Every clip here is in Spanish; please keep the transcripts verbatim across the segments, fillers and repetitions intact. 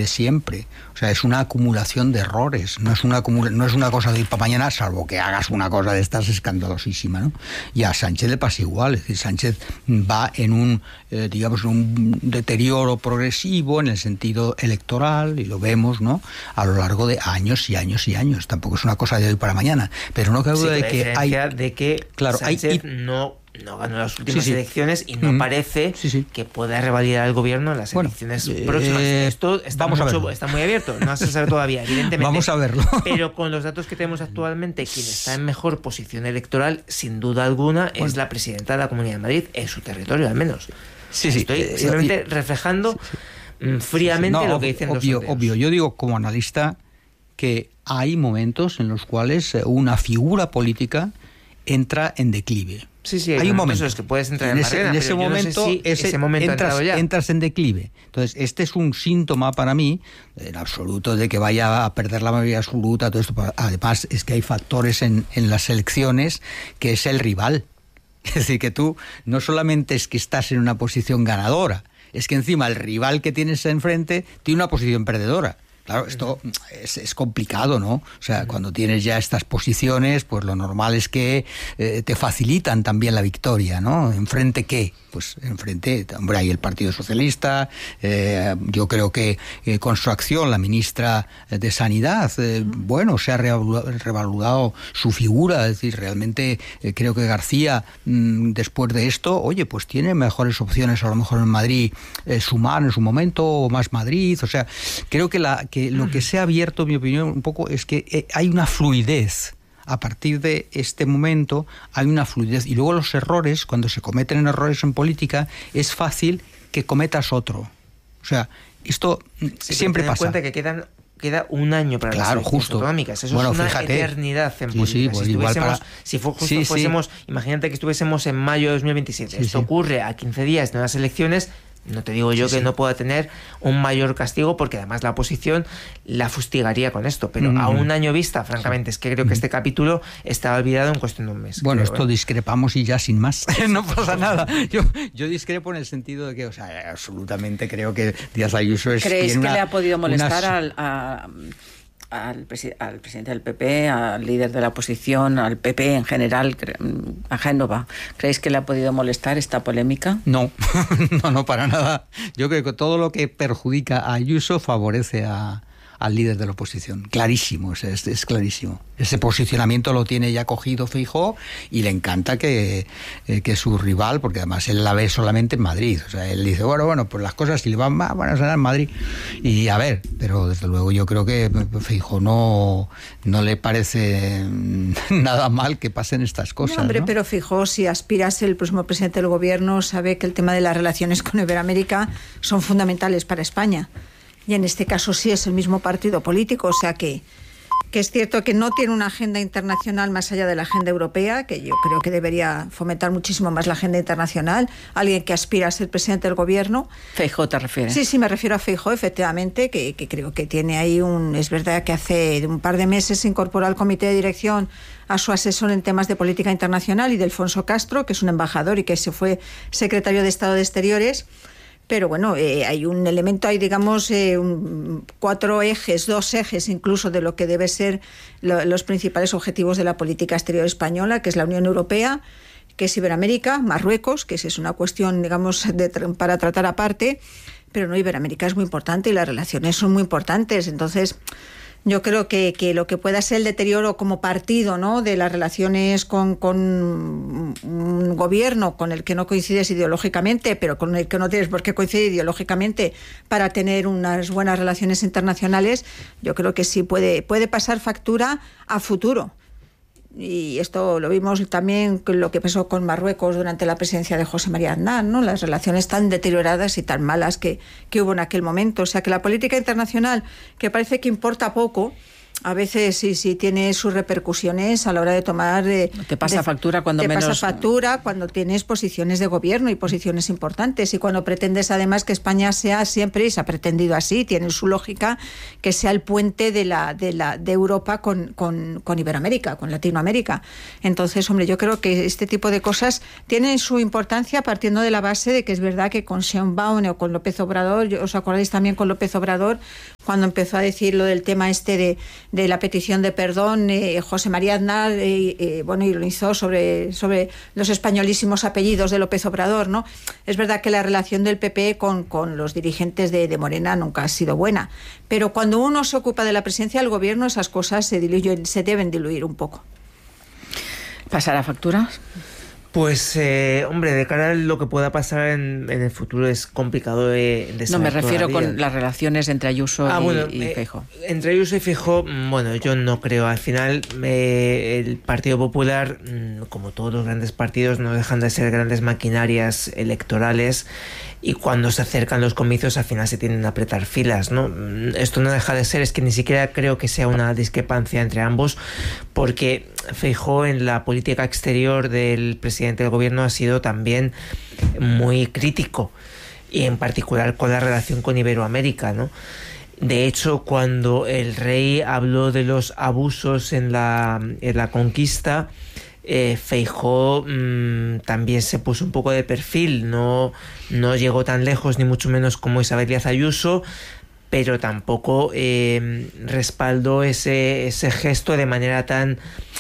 de siempre. O sea, es una acumulación de errores, no es una, acumula- no es una cosa de ir para mañana, salvo que hagas una cosa de estas escandalosísima, ¿no? Y a Sánchez le pasa igual, es decir, Sánchez va en un, eh, digamos, un deterioro progresivo en el sentido electoral, y lo vemos, ¿no?, a lo largo de años y años y años. Tampoco es una cosa de hoy para mañana, pero no cabe duda sí, de que hay... de que claro, Sánchez hay, no... no ganó las últimas sí, sí. elecciones y no mm, parece sí, sí. que pueda revalidar el gobierno en las bueno, elecciones eh, próximas. Esto está, vamos mucho, a verlo. está muy abierto, no se sabe todavía, evidentemente. Vamos a verlo. Pero con los datos que tenemos actualmente, quien está en mejor posición electoral, sin duda alguna, bueno. es la presidenta de la Comunidad de Madrid, en su territorio al menos. Sí, sí. Estoy eh, simplemente eh, reflejando sí, sí. fríamente sí, sí. No, lo que dicen obvio, los sondeos. obvio. Yo digo como analista que hay momentos en los cuales una figura política entra en declive. Sí, sí, hay un momento es que puedes entrar en, en, ese, barrera, en ese pero momento, no sé si ese, ese momento entras, ya. entras en declive. Entonces, este es un síntoma para mí, en absoluto, de que vaya a perder la mayoría absoluta, todo esto. Además, es que hay factores en, en las elecciones que es el rival. Es decir, que tú no solamente es que estás en una posición ganadora, es que encima el rival que tienes enfrente tiene una posición perdedora. Claro, esto es, es complicado, ¿no? O sea, cuando tienes ya estas posiciones, pues lo normal es que eh, te facilitan también la victoria, ¿no? ¿Enfrente qué? Pues enfrente, hombre, hay el Partido Socialista, eh, yo creo que eh, con su acción la ministra de Sanidad, eh, bueno, se ha revalorado su figura, es decir, realmente eh, creo que García, mmm, después de esto, oye, pues tiene mejores opciones a lo mejor en Madrid, eh, Sumar en su momento, o Más Madrid, o sea, creo que, la, que lo que se ha abierto, en mi opinión, un poco es que eh, hay una fluidez. A partir de este momento hay una fluidez. Y luego los errores, cuando se cometen errores en política, es fácil que cometas otro. O sea, esto sí, siempre pasa. Ten en cuenta que quedan, queda un año para claro, las elecciones justo. autonómicas. Eso bueno, es una fíjate. eternidad en sí, política. Sí, pues si, igual para... si fue justo sí, fuésemos, sí. imagínate que estuviésemos en mayo de dos mil veintisiete. Sí, Esto sí. ocurre a quince días de unas elecciones. No te digo yo sí, que sí. no pueda tener un mayor castigo, porque además la oposición la fustigaría con esto, pero mm. a un año vista, francamente, es que creo que este capítulo estaba olvidado en cuestión de un mes. Bueno, creo, esto ¿eh? discrepamos y ya sin más, no pasa nada. Yo, yo discrepo en el sentido de que, o sea, absolutamente creo que Díaz Ayuso es... ¿Creéis que una, le ha podido molestar unas... al... A... Al, presi- al presidente del P P, al líder de la oposición, al P P en general, a Génova? ¿Creéis que le ha podido molestar esta polémica? No, no, no, para nada. Yo creo que todo lo que perjudica a Ayuso favorece a, al líder de la oposición. Clarísimo, es, es, es clarísimo. Ese posicionamiento lo tiene ya cogido Feijóo y le encanta que, eh, que su rival, porque además él la ve solamente en Madrid. O sea, él dice, bueno, bueno, pues las cosas si le van mal, van a ser en Madrid. Y a ver, pero desde luego yo creo que Feijóo no, no le parece nada mal que pasen estas cosas. No, hombre, ¿no? pero Feijóo, si aspira a ser el próximo presidente del gobierno, sabe que el tema de las relaciones con Iberoamérica son fundamentales para España. Y en este caso sí es el mismo partido político, o sea que, que es cierto que no tiene una agenda internacional más allá de la agenda europea, que yo creo que debería fomentar muchísimo más la agenda internacional, alguien que aspira a ser presidente del gobierno. ¿Feijóo te refieres? Sí, sí, me refiero a Feijóo, efectivamente, que, que creo que tiene ahí un... Es verdad que hace un par de meses se incorporó al comité de dirección a su asesor en temas de política internacional, y de Alfonso Castro, que es un embajador y que se fue secretario de Estado de Exteriores. Pero bueno, eh, hay un elemento, hay digamos eh, un, cuatro ejes, dos ejes incluso de lo que debe ser lo, los principales objetivos de la política exterior española, que es la Unión Europea, que es Iberoamérica, Marruecos, que es una cuestión digamos de, para tratar aparte, pero no, Iberoamérica es muy importante y las relaciones son muy importantes. Entonces yo creo que, que lo que pueda ser el deterioro como partido, ¿no?, de las relaciones con, con un gobierno con el que no coincides ideológicamente, pero con el que no tienes por qué coincidir ideológicamente para tener unas buenas relaciones internacionales, yo creo que sí puede, puede pasar factura a futuro. Y esto lo vimos también con lo que pasó con Marruecos durante la presidencia de José María Aznar, ¿no? Las relaciones tan deterioradas y tan malas que, que hubo en aquel momento. O sea que la política internacional, que parece que importa poco, a veces sí, sí tiene sus repercusiones a la hora de tomar... Eh, te pasa de, factura cuando te menos... Te pasa factura cuando tienes posiciones de gobierno y posiciones importantes, y cuando pretendes además que España sea siempre, y se ha pretendido así, tiene su lógica, que sea el puente de la de la de Europa con, con, con Iberoamérica, con Latinoamérica. Entonces, hombre, yo creo que este tipo de cosas tienen su importancia partiendo de la base de que es verdad que con Sheinbaum o con López Obrador, ¿os acordáis también con López Obrador? cuando empezó a decir lo del tema este de, de la petición de perdón, eh, José María Aznar, eh, eh, bueno, ironizó sobre, sobre los españolísimos apellidos de López Obrador, ¿no? Es verdad que la relación del P P con, con los dirigentes de, de Morena nunca ha sido buena, pero cuando uno se ocupa de la presidencia del gobierno, esas cosas se diluyen, se deben diluir un poco. ¿Pasará factura? Pues, eh, hombre, de cara a lo que pueda pasar en, en el futuro es complicado de, de saber. No, me refiero todavía con las relaciones entre Ayuso ah, y, bueno, y eh, Feijóo. Entre Ayuso y Feijóo, bueno, yo no creo. Al final, eh, el Partido Popular, como todos los grandes partidos, no dejan de ser grandes maquinarias electorales, y cuando se acercan los comicios al final se tienen a apretar filas, ¿no? Esto no deja de ser, es que ni siquiera creo que sea una discrepancia entre ambos, porque Feijóo en la política exterior del presidente del gobierno ha sido también muy crítico, y en particular con la relación con Iberoamérica, ¿no? De hecho, cuando el rey habló de los abusos en la, en la conquista, Eh, Feijóo mmm, también se puso un poco de perfil, no, no llegó tan lejos ni mucho menos como Isabel Díaz Ayuso, pero tampoco eh, respaldó ese, ese gesto de manera tan,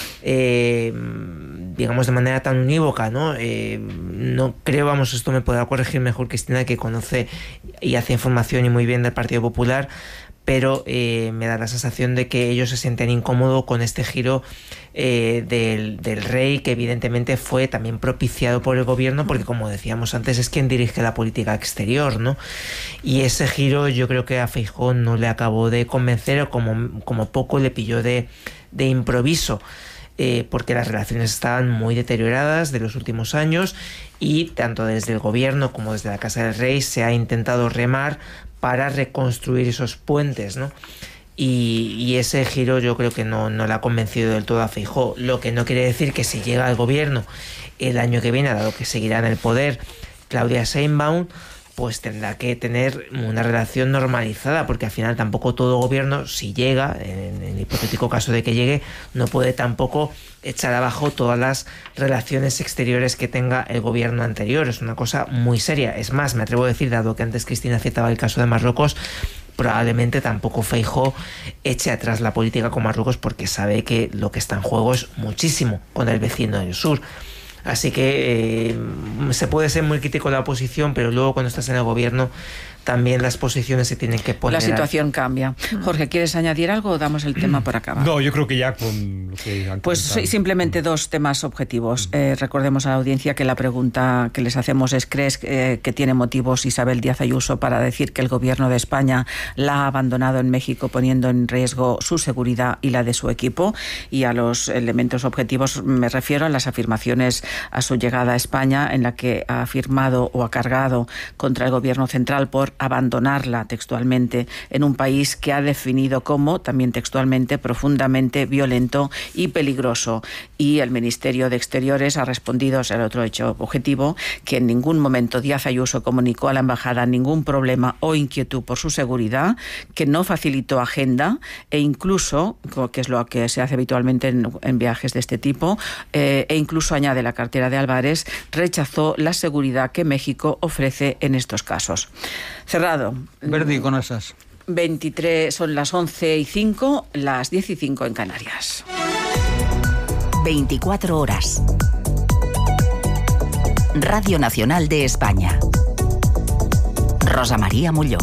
eh, digamos, de manera tan unívoca, ¿no? Eh, no creo, vamos, esto me podrá corregir mejor Cristina, que conoce y hace información y muy bien del Partido Popular, pero eh, me da la sensación de que ellos se sienten incómodos con este giro eh, del, del rey, que evidentemente fue también propiciado por el gobierno, porque, como decíamos antes, es quien dirige la política exterior, ¿no? Y ese giro yo creo que a Feijóo no le acabó de convencer, o como, como poco le pilló de, de improviso. Eh, porque las relaciones estaban muy deterioradas de los últimos años, y tanto desde el gobierno como desde la Casa del Rey se ha intentado remar para reconstruir esos puentes, ¿no? Y, y ese giro yo creo que no, no le ha convencido del todo a Feijóo, lo que no quiere decir que si llega al gobierno el año que viene, dado que seguirá en el poder Claudia Sheinbaum, pues tendrá que tener una relación normalizada, porque al final tampoco todo gobierno, si llega, en el hipotético caso de que llegue, no puede tampoco echar abajo todas las relaciones exteriores que tenga el gobierno anterior. Es una cosa muy seria. Es más, me atrevo a decir, dado que antes Cristina citaba el caso de Marruecos, probablemente tampoco Feijóo eche atrás la política con Marruecos, porque sabe que lo que está en juego es muchísimo con el vecino del sur. Así que eh, se puede ser muy crítico de la oposición, pero luego cuando estás en el gobierno también las posiciones se tienen que poner. La situación cambia. Jorge, ¿quieres añadir algo o damos el tema por acabar? No, yo creo que ya con lo que han Pues comentado. Simplemente dos temas objetivos. Eh, recordemos a la audiencia que la pregunta que les hacemos es: ¿crees eh, que tiene motivos Isabel Díaz Ayuso para decir que el gobierno de España la ha abandonado en México, poniendo en riesgo su seguridad y la de su equipo? Y a los elementos objetivos me refiero a las afirmaciones a su llegada a España, en la que ha afirmado o ha cargado contra el gobierno central por abandonarla textualmente en un país que ha definido como, también textualmente, profundamente violento y peligroso. Y el Ministerio de Exteriores ha respondido, es el otro hecho objetivo, que en ningún momento Díaz Ayuso comunicó a la embajada ningún problema o inquietud por su seguridad, que no facilitó agenda, e incluso, que es lo que se hace habitualmente en, en viajes de este tipo, eh, e incluso, añade la cartera de Álvarez, rechazó la seguridad que México ofrece en estos casos. Cerrado. Verdi con esas. veintitrés, son las once y cinco, las diez y cinco en Canarias. veinticuatro horas. Radio Nacional de España. Rosa María Molló.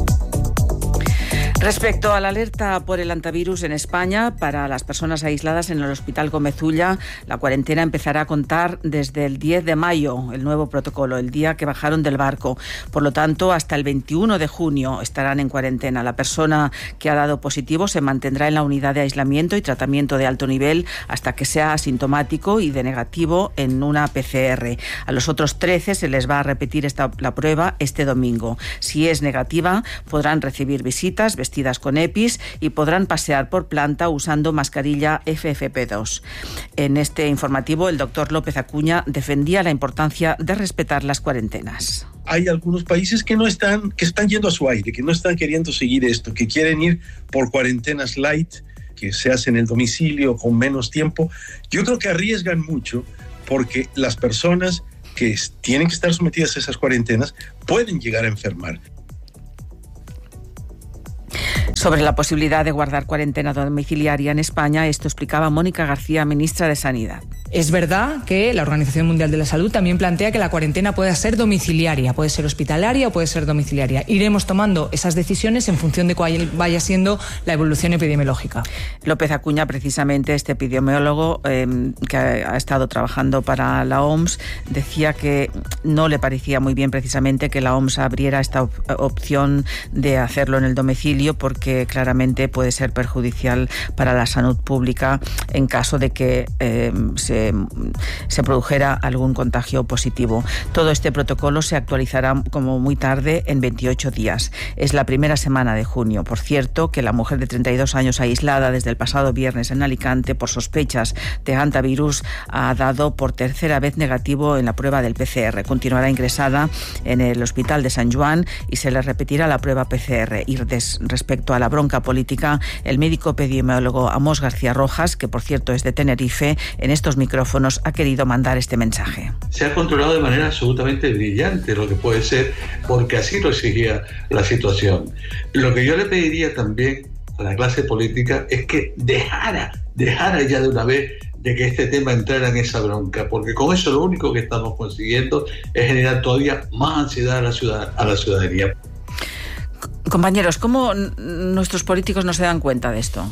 Respecto a la alerta por el hantavirus en España, para las personas aisladas en el Hospital Gómez Ulla, la cuarentena empezará a contar desde el diez de mayo, el nuevo protocolo, el día que bajaron del barco. Por lo tanto, hasta el veintiuno de junio estarán en cuarentena. La persona que ha dado positivo se mantendrá en la unidad de aislamiento y tratamiento de alto nivel hasta que sea asintomático y de negativo en una P C R. A los otros trece se les va a repetir esta, la prueba este domingo. Si es negativa, podrán recibir visitas vestidas con EPIs y podrán pasear por planta usando mascarilla F F P dos. En este informativo, el doctor López Acuña defendía la importancia de respetar las cuarentenas. Hay algunos países que no están, que están yendo a su aire, que no están queriendo seguir esto, que quieren ir por cuarentenas light, que se hacen en el domicilio con menos tiempo. Yo creo que arriesgan mucho, porque las personas que tienen que estar sometidas a esas cuarentenas pueden llegar a enfermar. Sobre la posibilidad de guardar cuarentena domiciliaria en España, esto explicaba Mónica García, ministra de Sanidad. Es verdad que la Organización Mundial de la Salud también plantea que la cuarentena puede ser domiciliaria, puede ser hospitalaria o puede ser domiciliaria. Iremos tomando esas decisiones en función de cuál vaya siendo la evolución epidemiológica. López Acuña, precisamente, este epidemiólogo eh, que ha estado trabajando para la O M S, decía que no le parecía muy bien precisamente que la O M S abriera esta op- opción de hacerlo en el domicilio, porque que claramente puede ser perjudicial para la salud pública en caso de que eh, se, se produjera algún contagio positivo. Todo este protocolo se actualizará como muy tarde, en veintiocho días. Es la primera semana de junio. Por cierto, que la mujer de treinta y dos años aislada desde el pasado viernes en Alicante por sospechas de hantavirus ha dado por tercera vez negativo en la prueba del P C R. Continuará ingresada en el Hospital de San Juan y se le repetirá la prueba P C R. Y des, respecto a la bronca política, el médico epidemiólogo Amós García Rojas, que por cierto es de Tenerife, en estos micrófonos ha querido mandar este mensaje. Se ha controlado de manera absolutamente brillante lo que puede ser, porque así lo exigía la situación. Lo que yo le pediría también a la clase política es que dejara, dejara ya de una vez de que este tema entrara en esa bronca, porque con eso lo único que estamos consiguiendo es generar todavía más ansiedad a la, ciudad, a la ciudadanía. Compañeros, ¿cómo nuestros políticos no se dan cuenta de esto?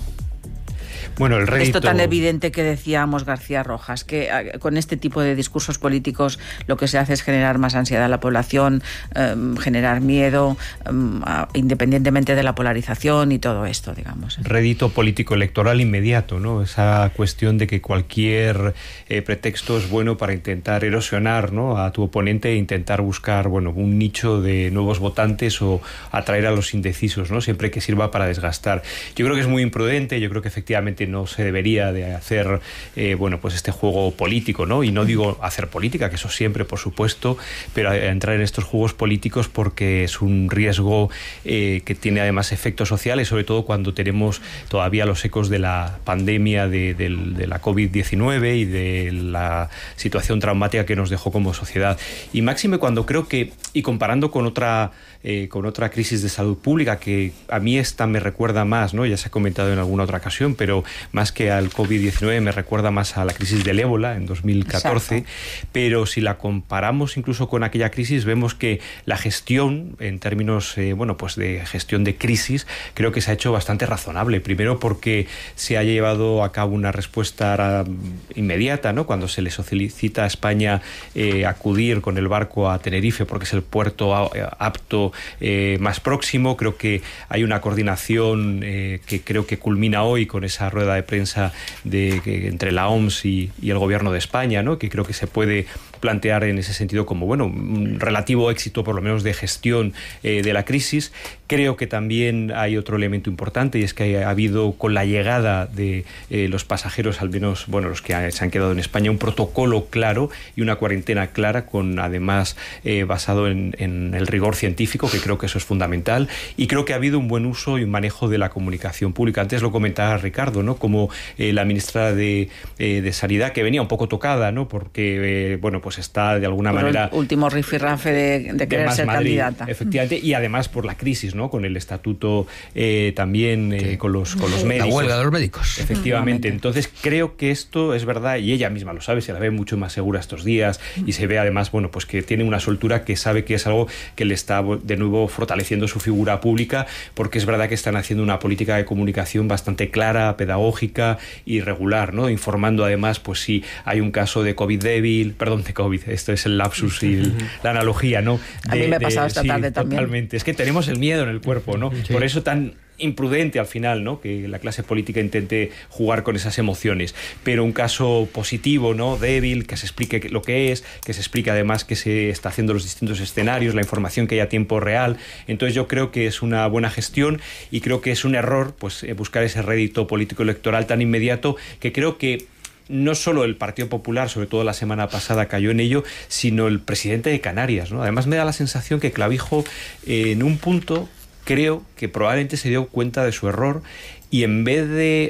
Bueno, el rédito... Esto tan evidente que decíamos García Rojas, que con este tipo de discursos políticos lo que se hace es generar más ansiedad a la población, eh, generar miedo, eh, independientemente de la polarización y todo esto, digamos. Rédito político electoral inmediato, ¿no? Esa cuestión de que cualquier eh, pretexto es bueno para intentar erosionar, ¿no?, a tu oponente e intentar buscar, bueno, un nicho de nuevos votantes o atraer a los indecisos, ¿no?, siempre que sirva para desgastar. Yo creo que es muy imprudente, yo creo que efectivamente no se debería de hacer eh, bueno, pues este juego político, ¿no? Y no digo hacer política, que eso siempre, por supuesto, pero entrar en estos juegos políticos porque es un riesgo eh, que tiene además efectos sociales, sobre todo cuando tenemos todavía los ecos de la pandemia de, de, de la covid diecinueve y de la situación traumática que nos dejó como sociedad. Y máxime cuando creo que, y comparando con otra eh, con otra crisis de salud pública, que a mí esta me recuerda más, ¿no?, ya se ha comentado en alguna otra ocasión, pero más que al covid diecinueve me recuerda más a la crisis del ébola en dos mil catorce. Exacto. Pero si la comparamos incluso con aquella crisis, vemos que la gestión, en términos eh, bueno, pues de gestión de crisis, creo que se ha hecho bastante razonable. Primero porque se ha llevado a cabo una respuesta inmediata, ¿no?, cuando se le solicita a España eh, acudir con el barco a Tenerife porque es el puerto apto eh, más próximo. Creo que hay una coordinación eh, que creo que culmina hoy con esa rueda de prensa de, que, entre la O M S y, y el Gobierno de España, ¿no?, que creo que se puede plantear en ese sentido como, bueno, un relativo éxito por lo menos de gestión eh, de la crisis. Creo que también hay otro elemento importante, y es que ha habido, con la llegada de eh, los pasajeros, al menos, bueno, los que se han quedado en España, un protocolo claro y una cuarentena clara, con además eh, basado en, en el rigor científico, que creo que eso es fundamental. Y creo que ha habido un buen uso y un manejo de la comunicación pública. Antes lo comentaba Ricardo, ¿no?, como eh, la ministra de, eh, de Sanidad, que venía un poco tocada, ¿no?, porque, eh, bueno, pues está de alguna por manera... el último rifirrafe de, de, de querer ser Madrid, candidata. Efectivamente, y además por la crisis, ¿no?, con el estatuto eh, también, eh, sí. con, los, con los médicos. La huelga de los médicos. Efectivamente. Entonces creo que esto es verdad, y ella misma lo sabe, se la ve mucho más segura estos días, y se ve además, bueno, pues que tiene una soltura, que sabe que es algo que le está de nuevo fortaleciendo su figura pública, porque es verdad que están haciendo una política de comunicación bastante clara, pedagógica y regular, ¿no?, informando además, pues si hay un caso de COVID débil, perdón, de COVID, esto es el lapsus y el, la analogía, ¿no? De, a mí me ha pasado esta sí, tarde también. Totalmente. Es que tenemos el miedo en el cuerpo, ¿no? Sí. Por eso tan imprudente al final, ¿no?, que la clase política intente jugar con esas emociones. Pero un caso positivo, ¿no?, débil, que se explique lo que es, que se explique además que se está haciendo los distintos escenarios, la información que hay a tiempo real. Entonces yo creo que es una buena gestión, y creo que es un error, pues, buscar ese rédito político electoral tan inmediato, que creo que no solo el Partido Popular, sobre todo la semana pasada, cayó en ello, sino el presidente de Canarias, ¿no? Además me da la sensación que Clavijo, eh, en un punto, creo que probablemente se dio cuenta de su error, y en vez de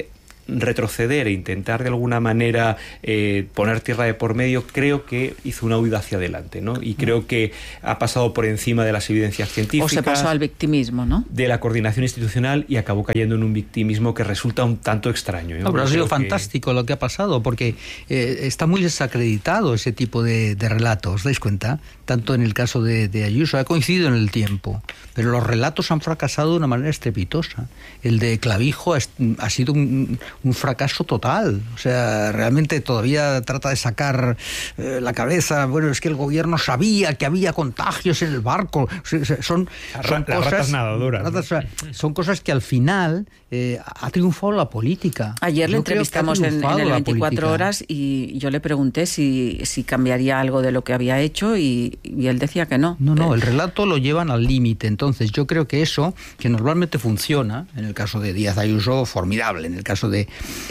retroceder e intentar de alguna manera eh, poner tierra de por medio, creo que hizo una huida hacia adelante, ¿no? Y creo que ha pasado por encima de las evidencias científicas. O se pasó al victimismo, ¿no? De la coordinación institucional y acabó cayendo en un victimismo que resulta un tanto extraño, ¿no? No, pero ha sido que... fantástico lo que ha pasado, porque eh, está muy desacreditado ese tipo de, de relatos, ¿os dais cuenta? Tanto en el caso de, de Ayuso, ha coincidido en el tiempo, pero los relatos han fracasado de una manera estrepitosa. El de Clavijo ha, ha sido un, un fracaso total. O sea, realmente todavía trata de sacar eh, la cabeza. Bueno, es que el gobierno sabía que había contagios en el barco. Son, son las cosas ratas nadadoras, ratas, ¿no? Son cosas que al final eh, ha triunfado la política. Ayer le yo entrevistamos en, en el veinticuatro horas y yo le pregunté si, si cambiaría algo de lo que había hecho y, y él decía que no. No, no, el relato lo llevan al límite. Entonces yo creo que eso, que normalmente funciona, en el caso de Díaz Ayuso, formidable, en el caso de,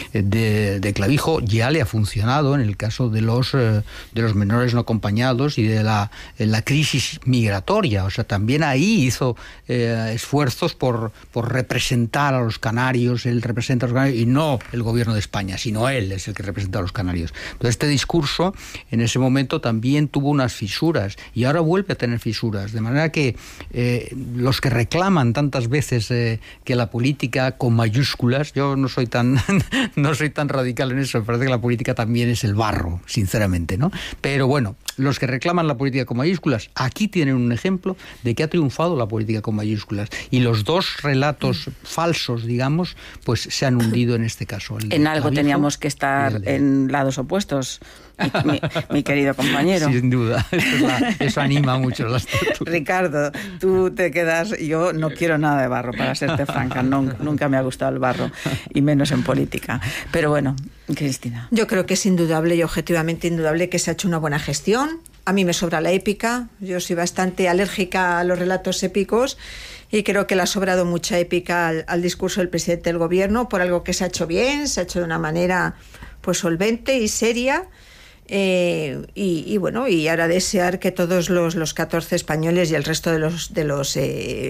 de, de Clavijo ya le ha funcionado, en el caso de los, de los menores no acompañados y de la, la crisis migratoria. O sea, también ahí hizo eh, esfuerzos por, por representar a los canarios, él representa a los canarios, y no el gobierno de España, sino él es el que representa a los canarios. Entonces este discurso en ese momento también tuvo unas fisuras y ahora vuelve a tener fisuras, de manera que eh, los que reclaman tantas veces eh, que la política con mayúsculas, yo no soy tan no soy tan radical en eso, me parece que la política también es el barro, sinceramente, ¿no? Pero bueno, los que reclaman la política con mayúsculas, aquí tienen un ejemplo de que ha triunfado la política con mayúsculas y los dos relatos falsos, digamos, pues se han hundido en este caso. En algo teníamos que estar de... en lados opuestos, mi, mi, mi querido compañero. Sin duda, eso, es la, eso anima mucho las tertulias. Ricardo, tú te quedas, yo no quiero nada de barro, para serte franca, no, nunca me ha gustado el barro, y menos en política. Pero bueno, Cristina. Yo creo que es indudable y objetivamente indudable que se ha hecho una buena gestión. A mí me sobra la épica, yo soy bastante alérgica a los relatos épicos y creo que le ha sobrado mucha épica al, al discurso del presidente del gobierno por algo que se ha hecho bien, se ha hecho de una manera pues solvente y seria. Eh, y, y bueno, y ahora desear que todos los, los catorce españoles y el resto de los de los eh,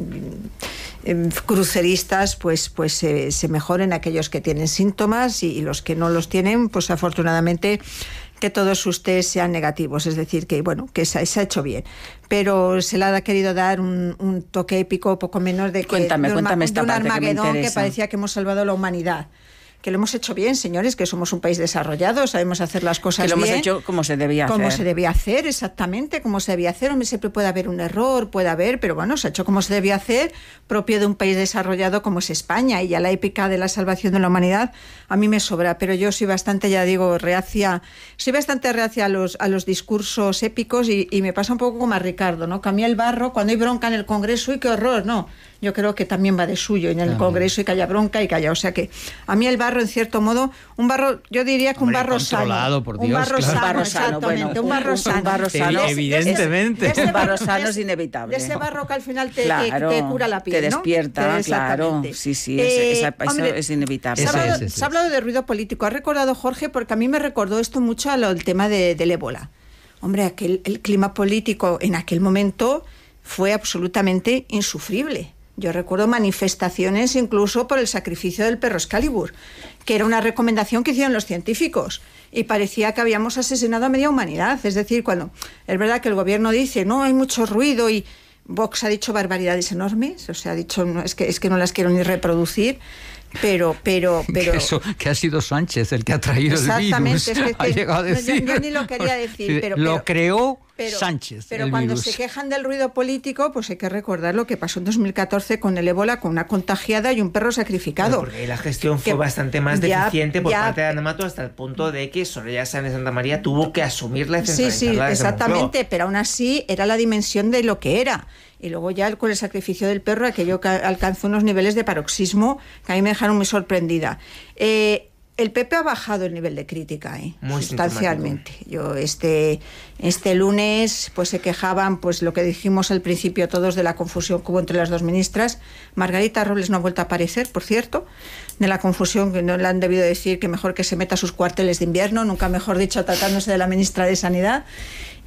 eh, cruceristas pues pues eh, se mejoren, aquellos que tienen síntomas y, y los que no los tienen, pues afortunadamente que todos sus test sean negativos, es decir, que bueno, que se, se ha hecho bien, pero se le ha querido dar un, un toque épico poco menos de que cuéntame, de un, cuéntame esta de un parte Armagedón que, que parecía que hemos salvado a la humanidad. Que lo hemos hecho bien, señores, que somos un país desarrollado, sabemos hacer las cosas bien. Que lo bien, hemos hecho como se debía hacer. Como se debía hacer, exactamente, como se debía hacer. Hombre, siempre puede haber un error, puede haber, pero bueno, se ha hecho como se debía hacer, propio de un país desarrollado como es España. Y ya la épica de la salvación de la humanidad a mí me sobra, pero yo soy bastante, ya digo, reacia, soy bastante reacia a los, a los discursos épicos y, y me pasa un poco como a Ricardo, ¿no? Que a mí el barro, cuando hay bronca en el Congreso, ¡y qué horror! No, yo creo que también va de suyo en el también. Congreso y que haya bronca y que haya, o sea que a mí el barro, en cierto modo, un barro, yo diría que Hombre, un barro sano. Por Dios, un barro claro. sano, barro sano, exactamente, bueno, un barro sano. Un barro sano, evidentemente. De ese, de ese, un barro sano es inevitable. De ese barro que al final te, claro, te, te cura la piel, te despierta, ¿no? claro, sí, sí, eh, esa, eso hombre, es inevitable. Se ha, hablado, es, es, se ha hablado de ruido político, ha recordado Jorge, porque a mí me recordó esto mucho al tema de, del ébola. Hombre, aquel, el clima político en aquel momento fue absolutamente insufrible. Yo recuerdo manifestaciones incluso por el sacrificio del perro Excalibur, que era una recomendación que hicieron los científicos y parecía que habíamos asesinado a media humanidad. Es decir, cuando es verdad que el gobierno dice no, hay mucho ruido y Vox ha dicho barbaridades enormes, o sea, ha dicho, no, es que, es que no las quiero ni reproducir, pero pero pero que eso que ha sido Sánchez el que ha traído el virus, es que, ha llegado a decir, no, yo, yo ni lo quería decir, pero, lo pero, creó pero, Sánchez. Pero el cuando virus. se quejan del ruido político, pues hay que recordar lo que pasó en dos mil catorce con el ébola, con una contagiada y un perro sacrificado. Bueno, porque la gestión fue que, bastante más ya, deficiente por ya, parte de Ana Mato, hasta el punto de que Soraya Sáenz de Santa María tuvo que asumir la Sí, sí, exactamente, pero aún así era la dimensión de lo que era. Y luego ya con el sacrificio del perro, aquello que alcanzó unos niveles de paroxismo que a mí me dejaron muy sorprendida. Eh, el P P ha bajado el nivel de crítica, ¿eh? Muy sustancialmente. Yo este este lunes pues se quejaban, pues lo que dijimos al principio todos, de la confusión que hubo entre las dos ministras. Margarita Robles no ha vuelto a aparecer, por cierto, de la confusión, que no le han debido decir que mejor que se meta a sus cuarteles de invierno, nunca mejor dicho, tratándose de la ministra de Sanidad.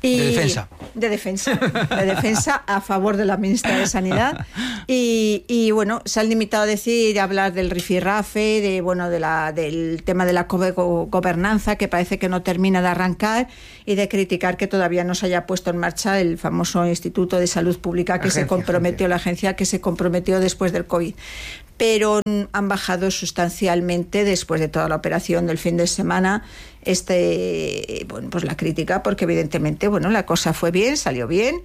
Y de defensa. De defensa. De defensa a favor de la ministra de Sanidad. Y, y bueno, se han limitado a decir, a hablar del rifirrafe, de, bueno, de la, del tema de la go- gobernanza, que parece que no termina de arrancar, y de criticar que todavía no se haya puesto en marcha el famoso Instituto de Salud Pública que agencia, se comprometió, agencia. la agencia que se comprometió después del COVID. Pero han bajado sustancialmente después de toda la operación del fin de semana este bueno pues la crítica, porque evidentemente bueno la cosa fue bien, salió bien.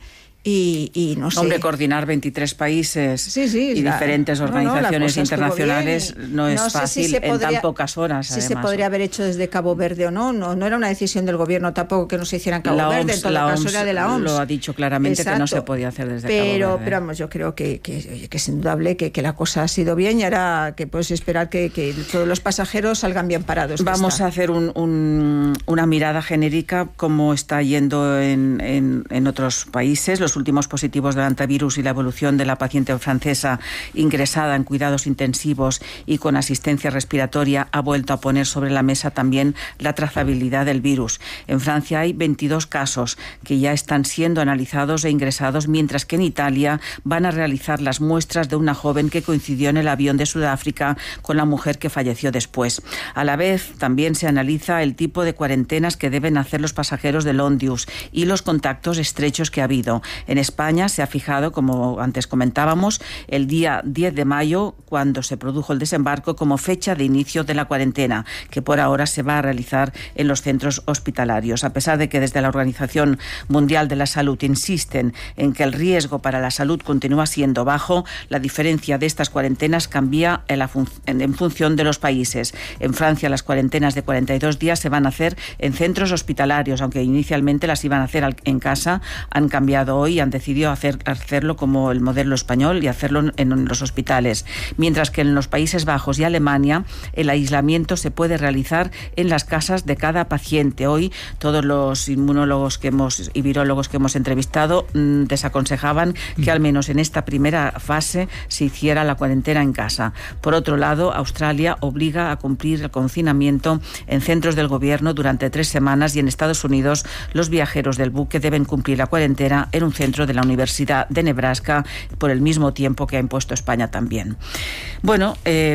Y, y no sé. Hombre, coordinar veintitrés países sí, sí, y la, diferentes organizaciones no, no, internacionales no es no fácil si podría, en tan pocas horas. Si además, se podría haber hecho desde Cabo Verde o no, no, no era una decisión del gobierno tampoco que no se hiciera en Cabo la Verde, O M S, en todo la caso O M S era de la O M S. Lo ha dicho claramente. Exacto. Que no se podía hacer desde pero, Cabo Verde. Pero vamos, yo creo que, que, que es indudable que, que la cosa ha sido bien y ahora que puedes esperar que, que todos los pasajeros salgan bien parados. Vamos a hacer un, un, una mirada genérica cómo está yendo en, en, en otros países. Los últimos positivos del antivirus y la evolución de la paciente francesa ingresada en cuidados intensivos y con asistencia respiratoria ha vuelto a poner sobre la mesa también la trazabilidad del virus. En Francia hay veintidós casos que ya están siendo analizados e ingresados, mientras que en Italia van a realizar las muestras de una joven que coincidió en el avión de Sudáfrica con la mujer que falleció después. A la vez, también se analiza el tipo de cuarentenas que deben hacer los pasajeros del Ondius y los contactos estrechos que ha habido. En España se ha fijado, como antes comentábamos, el día diez de mayo, cuando se produjo el desembarco, como fecha de inicio de la cuarentena, que por ahora se va a realizar en los centros hospitalarios. A pesar de que desde la Organización Mundial de la Salud insisten en que el riesgo para la salud continúa siendo bajo, la diferencia de estas cuarentenas cambia en, la fun- en función de los países. En Francia, las cuarentenas de cuarenta y dos días se van a hacer en centros hospitalarios, aunque inicialmente las iban a hacer en casa. Han cambiado hoy y han decidido hacer hacerlo como el modelo español y hacerlo en los hospitales. Mientras que en los Países Bajos y Alemania el aislamiento se puede realizar en las casas de cada paciente. Hoy todos los inmunólogos que hemos y virólogos que hemos entrevistado mmm, desaconsejaban que al menos en esta primera fase se hiciera la cuarentena en casa. Por otro lado, Australia obliga a cumplir el confinamiento en centros del gobierno durante tres semanas y en Estados Unidos los viajeros del buque deben cumplir la cuarentena en un centro de la Universidad de Nebraska por el mismo tiempo que ha impuesto España también. Bueno, eh,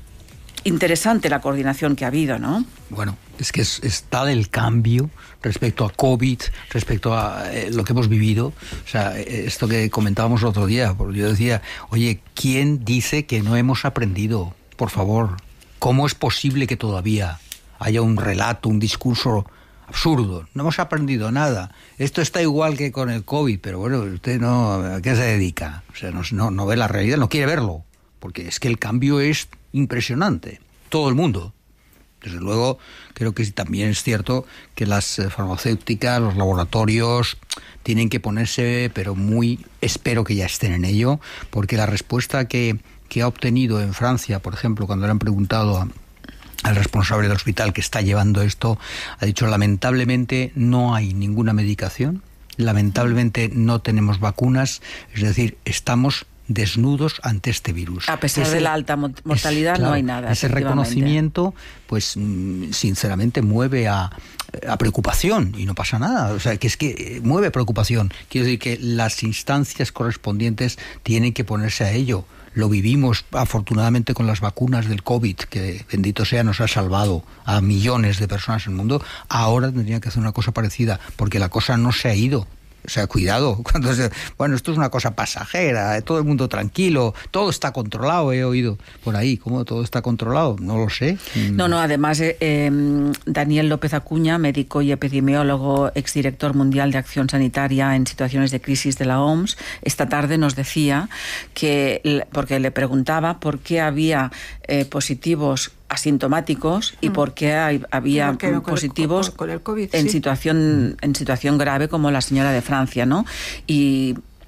interesante la coordinación que ha habido, ¿no? Bueno, es que es, es tal el cambio respecto a COVID, respecto a eh, lo que hemos vivido. O sea, esto que comentábamos el otro día, porque yo decía, oye, ¿quién dice que no hemos aprendido? Por favor, ¿cómo es posible que todavía haya un relato, un discurso absurdo? No hemos aprendido nada. Esto está igual que con el COVID, pero bueno, usted no, ¿a qué se dedica? O sea, no, no, no ve la realidad, no quiere verlo, porque es que el cambio es impresionante. Todo el mundo. Desde luego, creo que también es cierto que las farmacéuticas, los laboratorios tienen que ponerse, pero muy, espero que ya estén en ello, porque la respuesta que, que ha obtenido en Francia, por ejemplo, cuando le han preguntado a el responsable del hospital que está llevando esto, ha dicho, lamentablemente no hay ninguna medicación, lamentablemente no tenemos vacunas, es decir, estamos desnudos ante este virus. A pesar ese, de la alta mortalidad es, claro, no hay nada. Ese reconocimiento, pues sinceramente mueve a, a preocupación y no pasa nada. O sea, que es que mueve preocupación. Quiero decir que las instancias correspondientes tienen que ponerse a ello. Lo vivimos afortunadamente con las vacunas del COVID, que bendito sea nos ha salvado a millones de personas en el mundo. Ahora tendrían que hacer una cosa parecida, porque la cosa no se ha ido. O sea, cuidado, cuando se, bueno, esto es una cosa pasajera, todo el mundo tranquilo, todo está controlado, he oído por ahí, ¿cómo todo está controlado? No lo sé. No, no, además eh, eh, Daniel López Acuña, médico y epidemiólogo, exdirector mundial de acción sanitaria en situaciones de crisis de la O M S, esta tarde nos decía que, porque le preguntaba por qué había eh, positivos asintomáticos y mm. por qué hay, había ¿Por qué no, positivos con el, con, con el COVID, en sí. situación en situación grave como la señora de Francia, ¿no? Y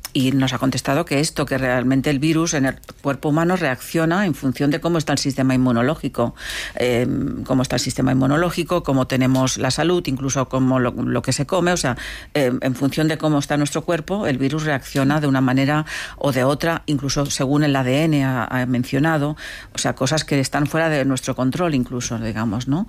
y nos ha contestado que esto, que realmente el virus en el cuerpo humano reacciona en función de cómo está el sistema inmunológico, eh, cómo está el sistema inmunológico, cómo tenemos la salud, incluso cómo lo, lo que se come, o sea, eh, en función de cómo está nuestro cuerpo, el virus reacciona de una manera o de otra, incluso según el A D N ha, ha mencionado, o sea, cosas que están fuera de nuestro control incluso, digamos, ¿no?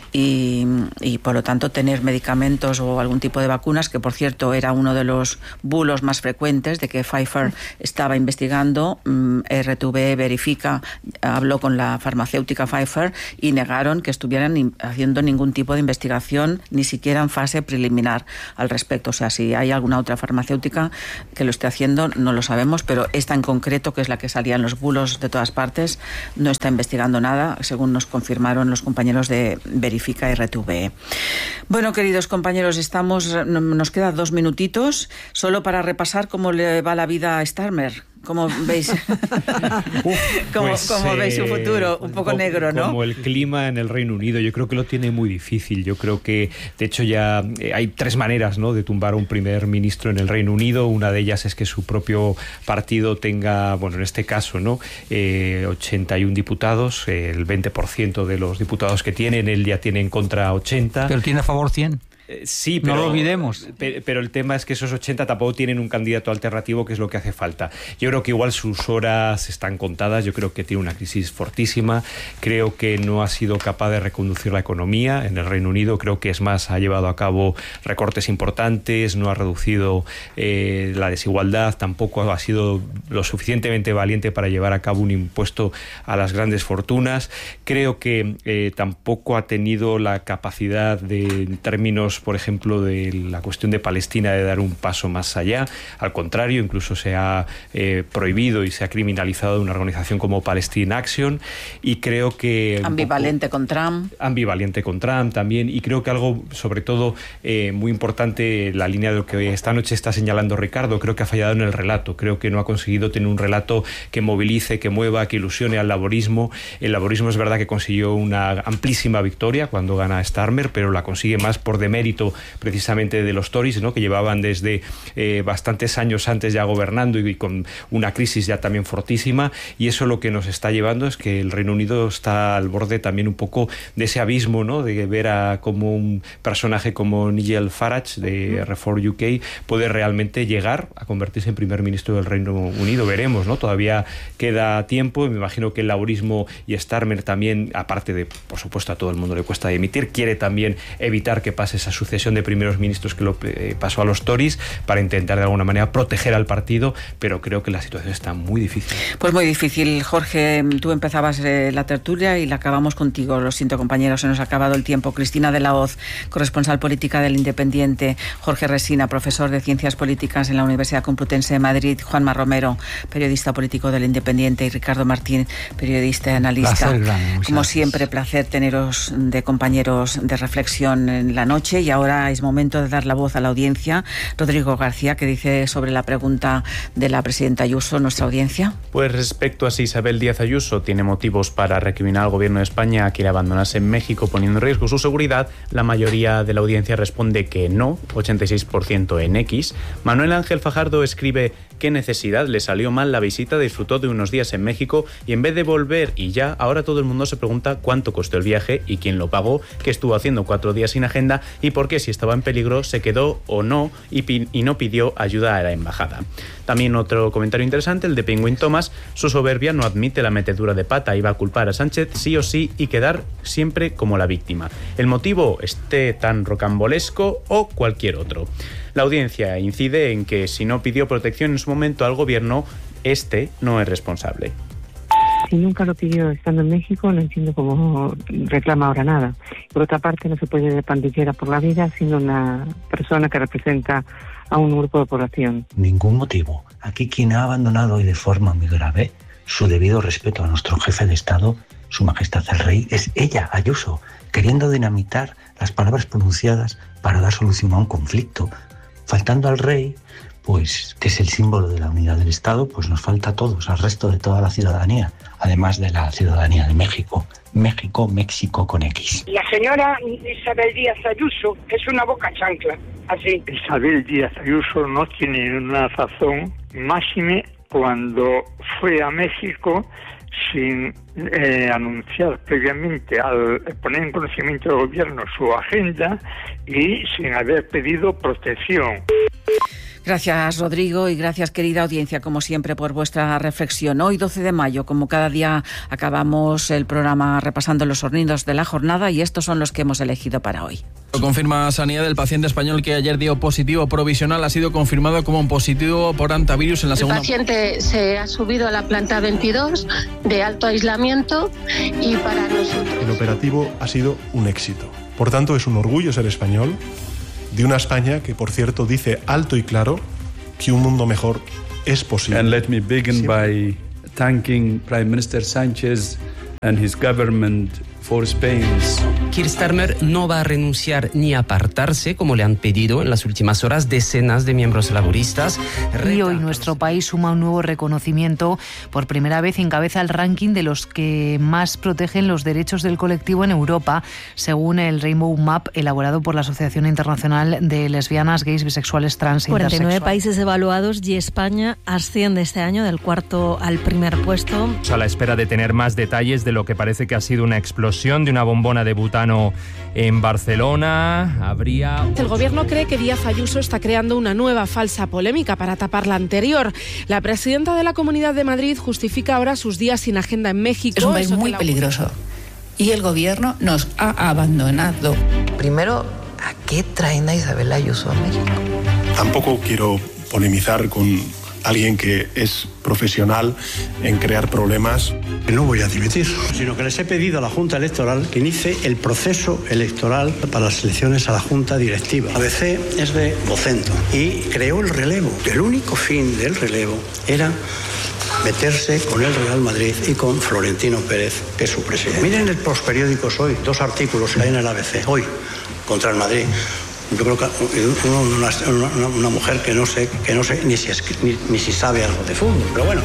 Y, y por lo tanto tener medicamentos o algún tipo de vacunas, que por cierto era uno de los bulos más frecuentes de que Pfizer estaba investigando, R T V E verifica, habló con la farmacéutica Pfizer y negaron que estuvieran haciendo ningún tipo de investigación, ni siquiera en fase preliminar al respecto. O sea, si hay alguna otra farmacéutica que lo esté haciendo, no lo sabemos, pero esta en concreto, que es la que salía en los bulos de todas partes, no está investigando nada, según nos confirmaron los compañeros de Verifica R T V E. Bueno, queridos compañeros, estamos, nos quedan dos minutitos, solo para repasar cómo le va la vida a Starmer. ¿Cómo veis? Uf, ¿Cómo, pues, ¿Cómo veis su futuro? Eh, un poco como, negro, ¿no? Como el clima en el Reino Unido, yo creo que lo tiene muy difícil. Yo creo que, de hecho, ya eh, hay tres maneras, ¿no?, de tumbar a un primer ministro en el Reino Unido. Una de ellas es que su propio partido tenga, bueno, en este caso, ¿no?, eh, ochenta y uno diputados, eh, el veinte por ciento de los diputados que tienen, él ya tiene en contra ochenta. Pero tiene a favor cien. Sí, pero, no lo olvidemos. Pero el tema es que esos ochenta tampoco tienen un candidato alternativo, que es lo que hace falta. Yo creo que igual sus horas están contadas. Yo creo que tiene una crisis fortísima. Creo que no ha sido capaz de reconducir la economía en el Reino Unido. Creo que, es más, ha llevado a cabo recortes importantes, no ha reducido eh, la desigualdad, tampoco ha sido lo suficientemente valiente para llevar a cabo un impuesto a las grandes fortunas. Creo que eh, tampoco ha tenido la capacidad de, en términos, por ejemplo, de la cuestión de Palestina, de dar un paso más allá. Al contrario, incluso se ha eh, prohibido y se ha criminalizado una organización como Palestine Action, y creo que... Ambivalente poco, con Trump. Ambivalente con Trump también, y creo que algo, sobre todo, eh, muy importante, la línea de lo que esta noche está señalando Ricardo, creo que ha fallado en el relato. Creo que no ha conseguido tener un relato que movilice, que mueva, que ilusione al laborismo. El laborismo es verdad que consiguió una amplísima victoria cuando gana Starmer, pero la consigue más por demérito precisamente de los Tories, ¿no?, que llevaban desde eh, bastantes años antes ya gobernando y, y con una crisis ya también fortísima, y eso lo que nos está llevando es que el Reino Unido está al borde también un poco de ese abismo, ¿no?, de ver a como un personaje como Nigel Farage de Reform U K puede realmente llegar a convertirse en primer ministro del Reino Unido. Veremos, ¿no? Todavía queda tiempo, y me imagino que el laborismo y Starmer también, aparte de, por supuesto, a todo el mundo le cuesta dimitir, quiere también evitar que pase esa sucesión de primeros ministros que lo eh, pasó a los Tories, para intentar de alguna manera proteger al partido, pero creo que la situación está muy difícil. Pues muy difícil. Jorge, tú empezabas eh, la tertulia y la acabamos contigo. Lo siento, compañeros, se nos ha acabado el tiempo. Cristina de la Hoz, corresponsal política del Independiente. Jorge Resina, profesor de Ciencias Políticas en la Universidad Complutense de Madrid. Juanma Romero, periodista político del Independiente. Y Ricardo Martín, periodista y analista. Placer, gran, Como siempre, placer teneros de compañeros de reflexión en la noche. Y ahora es momento de dar la voz a la audiencia. Rodrigo García, ¿qué dice sobre la pregunta de la presidenta Ayuso nuestra audiencia? Pues respecto a si Isabel Díaz Ayuso tiene motivos para recriminar al gobierno de España a que le abandonase en México poniendo en riesgo su seguridad, la mayoría de la audiencia responde que no, ochenta y seis por ciento en X. Manuel Ángel Fajardo escribe: ¿qué necesidad? Le salió mal la visita, disfrutó de unos días en México y en vez de volver y ya, ahora todo el mundo se pregunta cuánto costó el viaje y quién lo pagó, qué estuvo haciendo cuatro días sin agenda y por qué, si estaba en peligro, se quedó o no y, y no pidió ayuda a la embajada. También otro comentario interesante, el de Penguin Thomas: su soberbia no admite la metedura de pata, iba a culpar a Sánchez sí o sí y quedar siempre como la víctima. El motivo esté tan rocambolesco o cualquier otro. La audiencia incide en que si no pidió protección en su momento al gobierno, este no es responsable. Si nunca lo pidió estando en México, no entiendo cómo reclama ahora nada. Por otra parte, no se puede ir de pandillera por la vida siendo una persona que representa a un grupo de población. Ningún motivo. Aquí quien ha abandonado y de forma muy grave su debido respeto a nuestro jefe de Estado, Su Majestad el Rey, es ella, Ayuso, queriendo dinamitar las palabras pronunciadas para dar solución a un conflicto. Faltando al rey, pues que es el símbolo de la unidad del Estado, pues nos falta a todos, al resto de toda la ciudadanía, además de la ciudadanía de México. México, México con X. La señora Isabel Díaz Ayuso es una boca chancla. Así. Isabel Díaz Ayuso no tiene una razón, máxime cuando fue a México sin eh, anunciar previamente, al poner en conocimiento del gobierno su agenda y sin haber pedido protección. Gracias, Rodrigo, y gracias, querida audiencia, como siempre, por vuestra reflexión. Hoy, doce de mayo, como cada día, acabamos el programa repasando los sonidos de la jornada y estos son los que hemos elegido para hoy. Lo confirma Sanidad. El paciente español que ayer dio positivo provisional ha sido confirmado como un positivo por hantavirus en la segunda. El paciente se ha subido a la planta veintidós de alto aislamiento y para nosotros... El operativo ha sido un éxito. Por tanto, es un orgullo ser español, de una España que, por cierto, dice alto y claro que un mundo mejor es posible. And let me begin by thanking Prime Minister Sánchez and his government for Spain's. Keir Starmer no va a renunciar ni a apartarse, como le han pedido en las últimas horas decenas de miembros laboristas. Y hoy nuestro país suma un nuevo reconocimiento. Por primera vez encabeza el ranking de los que más protegen los derechos del colectivo en Europa, según el Rainbow Map elaborado por la Asociación Internacional de Lesbianas, Gays, Bisexuales, Trans e cuarenta y nueve Intersexuales. países evaluados y España asciende este año del cuarto al primer puesto. A la espera de tener más detalles de lo que parece que ha sido una explosión de una bombona de butano en Barcelona, habría... El gobierno cree que Díaz Ayuso está creando una nueva falsa polémica para tapar la anterior. La presidenta de la Comunidad de Madrid justifica ahora sus días sin agenda en México. Es un país muy la... peligroso y el gobierno nos ha abandonado. Primero, ¿a qué traen a Isabel Ayuso a México? Tampoco quiero polemizar con alguien que es profesional en crear problemas. No voy a dimitir, sino que les he pedido a la Junta Electoral que inicie el proceso electoral para las elecciones a la Junta Directiva. A B C es de Vocento y creó el relevo. El único fin del relevo era meterse con el Real Madrid y con Florentino Pérez, que es su presidente. Miren los periódicos hoy, dos artículos que hay en el A B C hoy contra el Madrid. Yo creo que una, una, una mujer que no sé, que no sé ni si, es, ni, ni si sabe algo de fútbol, pero bueno.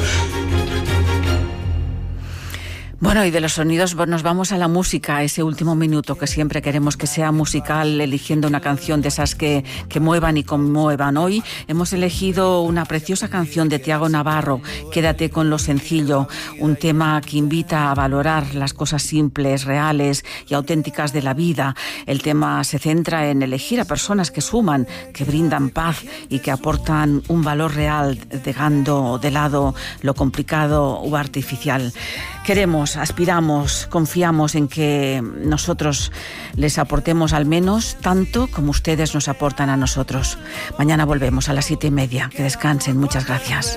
Bueno, y de los sonidos nos vamos a la música, ese último minuto que siempre queremos que sea musical, eligiendo una canción de esas que, que muevan y conmuevan. Hoy hemos elegido una preciosa canción de Tiago Navarro, Quédate con lo sencillo, un tema que invita a valorar las cosas simples, reales y auténticas de la vida. El tema se centra en elegir a personas que suman, que brindan paz y que aportan un valor real, dejando de lado lo complicado o artificial. Queremos, aspiramos, confiamos en que nosotros les aportemos al menos tanto como ustedes nos aportan a nosotros. Mañana volvemos a las siete y media. Que descansen. Muchas gracias.